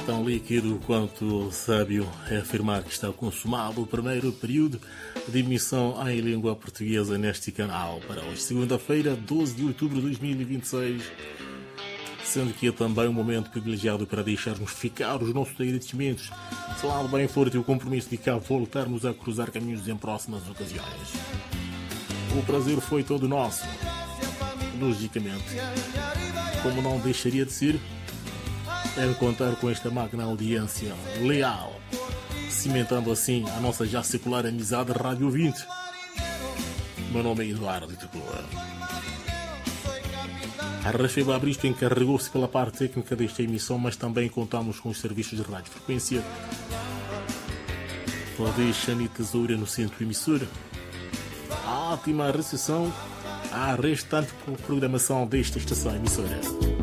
tão líquido quanto sábio é afirmar que está consumado o primeiro período de emissão em língua portuguesa neste canal para hoje, segunda-feira, 12 de outubro de 2026, sendo que é também um momento privilegiado para deixarmos ficar os nossos agradecimentos, selando bem forte o compromisso de cá voltarmos a cruzar caminhos em próximas ocasiões. O prazer foi todo nosso, logicamente, como não deixaria de ser, é contar com esta magna audiência leal, cimentando assim a nossa já secular amizade rádio ouvinte. Meu nome é Eduardo Tecloa. A Racheba Abristo encarregou-se pela parte técnica desta emissão, mas também contamos com os serviços de rádio frequência de Xani Tesoura no centro emissor, a ótima recepção à restante programação desta estação emissora.